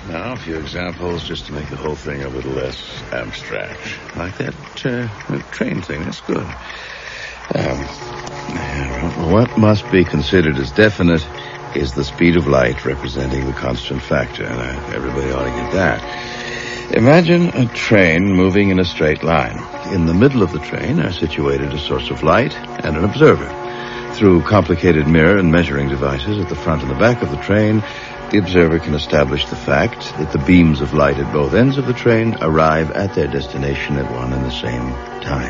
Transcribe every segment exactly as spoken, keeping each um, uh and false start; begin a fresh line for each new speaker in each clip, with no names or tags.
Now, a few examples just to make the whole thing a little less abstract. Like that uh, train thing. That's good. Um, what must be considered as definite is the speed of light representing the constant factor. And uh, everybody ought to get that. Imagine a train moving in a straight line. In the middle of the train are situated a source of light and an observer. Through complicated mirror and measuring devices at the front and the back of the train, the observer can establish the fact that the beams of light at both ends of the train arrive at their destination at one and the same time.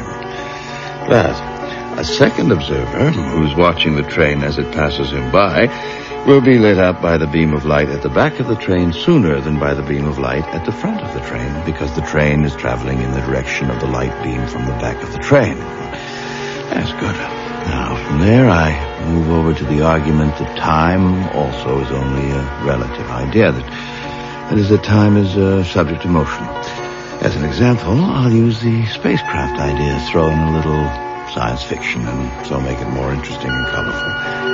But a second observer, who's watching the train as it passes him by, will be lit up by the beam of light at the back of the train sooner than by the beam of light at the front of the train, because the train is traveling in the direction of the light beam from the back of the train. That's good. Now, from there, I move over to the argument that time also is only a relative idea, that, that is, that time is uh, subject to motion. As an example, I'll use the spacecraft idea, throw in a little science fiction, and so make it more interesting and colorful.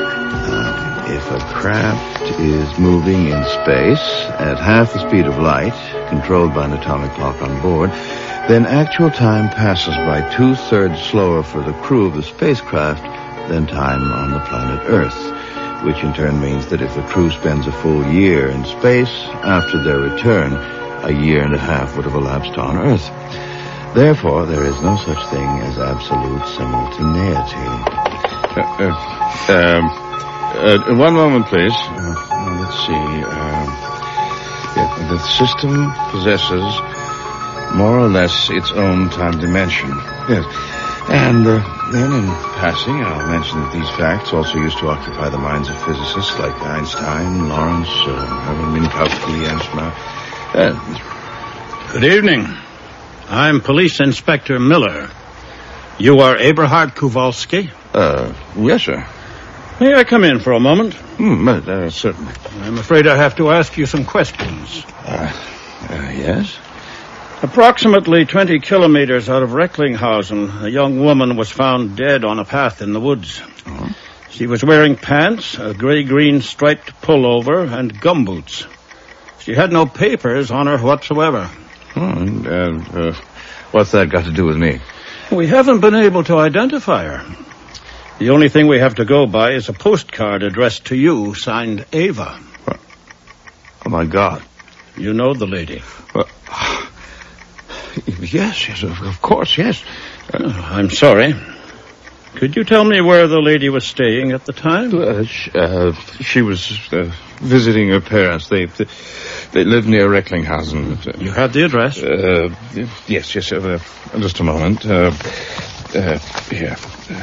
Um, if a craft is moving in space at half the speed of light, controlled by an atomic clock on board, then actual time passes by two-thirds slower for the crew of the spacecraft than time on the planet Earth, which in turn means that if the crew spends a full year in space, after their return, a year and a half would have elapsed on Earth. Therefore, there is no such thing as absolute simultaneity. Uh, uh, um, uh, one moment, please. Uh, let's see. Uh, yeah, the system possesses more or less its own time dimension. Yes. And uh, then in passing, I'll mention that these facts also used to occupy the minds of physicists like Einstein, Lorentz, uh, Hermann Minkowski, and Schma. Uh,
Good evening. I'm Police Inspector Miller. You are Eberhard Kowalski?
Uh, yes, sir.
May I come in for a moment?
Hmm, uh, certainly.
I'm afraid I have to ask you some questions.
Uh, uh, yes?
Approximately twenty kilometers out of Recklinghausen, a young woman was found dead on a path in the woods. Uh-huh. She was wearing pants, a gray-green striped pullover, and gumboots. She had no papers on her whatsoever.
Oh, and, uh, uh, what's that got to do with me?
We haven't been able to identify her. The only thing we have to go by is a postcard addressed to you, signed Ava.
What? Oh, my God.
You know the lady.
Well, yes, yes, of course, yes.
Uh, I'm sorry. Could you tell me where the lady was staying at the time?
Uh, she, uh, she was uh, visiting her parents. They, they they live near Recklinghausen.
You had the address?
Uh, yes, yes. Uh, just a moment. Uh, uh, here.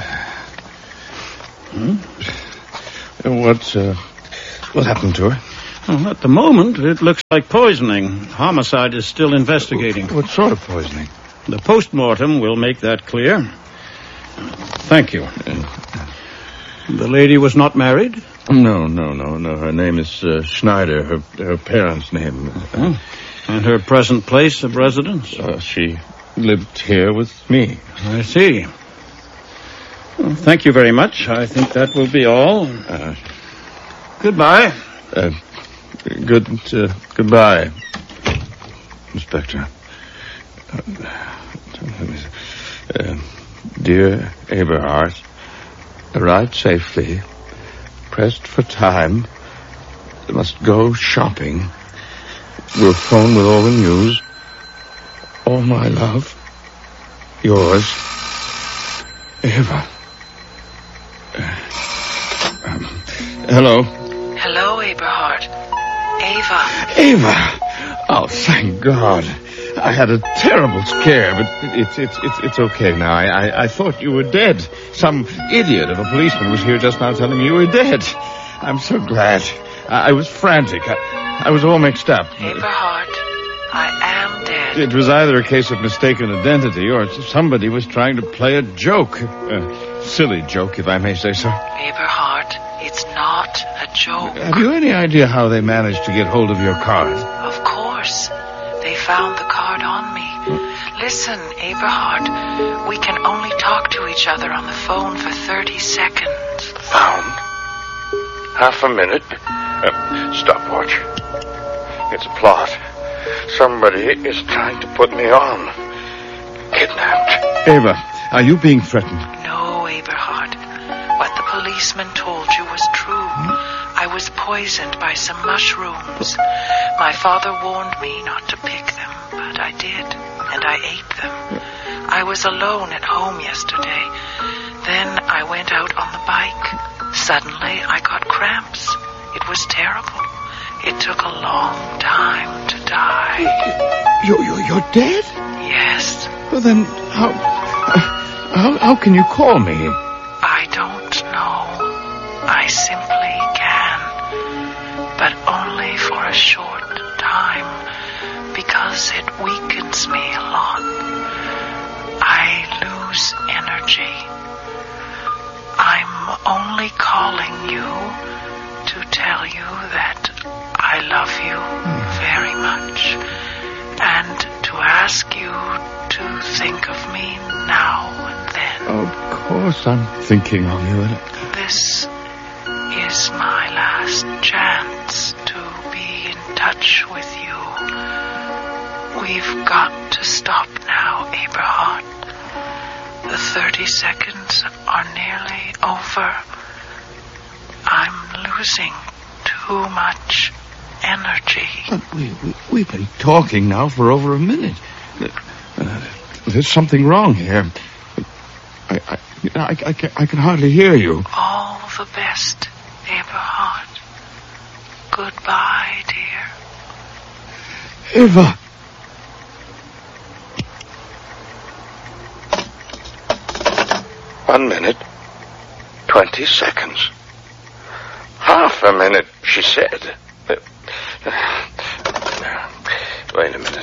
Hmm? What uh, what happened to her?
Well, at the moment, it looks like poisoning. Homicide is still investigating.
What sort of poisoning?
The post-mortem will make that clear. Thank you. The lady was not married?
No, no, no, no. Her name is uh, Schneider, her her parents' name.
Oh. And her present place of residence?
Uh, she lived here with me.
I see. Well, thank you very much. I think that will be all. Uh, Goodbye.
Uh, good, uh, goodbye, Inspector. Uh, uh, dear Eberhard, arrived safely, pressed for time, must go shopping, will phone with all the news. All my love, yours, Eva. Uh, um, hello.
Hello, Eberhard. Ava.
Ava! Oh, thank God. I had a terrible scare, but it's it's it's it's okay now. I, I I thought you were dead. Some idiot of a policeman was here just now telling me you were dead. I'm so glad. I, I was frantic. I, I was all mixed up.
Eberhard, I am dead.
It was either a case of mistaken identity or somebody was trying to play a joke. A silly joke, if I may say so.
Eberhard, it's not a joke.
Have you any idea how they managed to get hold of your card?
Of course. They found the card on me. Listen, Eberhard, we can only talk to each other on the phone for thirty seconds.
Found? Half a minute? Uh, stopwatch. It's a plot. Somebody is trying to put me on. Kidnapped.
Ava, are you being threatened?
No, Aberhard. What the policeman told you was true. Hmm? I was poisoned by some mushrooms. My father warned me not to pick them, but I did, and I ate them. I was alone at home yesterday. Then I went out on the bike. Suddenly, I got cramps. It was terrible. It took a long time to die.
You, you, you're dead?
Yes.
Well, then, how, how, how can you call me?
I don't know. I simply can. But only for a short time, because it weakens me a lot. I lose energy. I'm only calling you to tell you that I love you very much, and to ask you to think of me now and then.
Of course I'm thinking of you.
This is my last chance to be in touch with you. We've got to stop now, Aberhard. The thirty seconds are nearly over. I'm losing too much energy.
But we, we, we've been talking now for over a minute. Uh, there's something wrong here. I, I, I, I, can, I can hardly hear you.
All the best, Aberhard. Goodbye, dear.
Ava. One minute. Twenty seconds. Half a minute, she said. Uh, uh, wait a minute.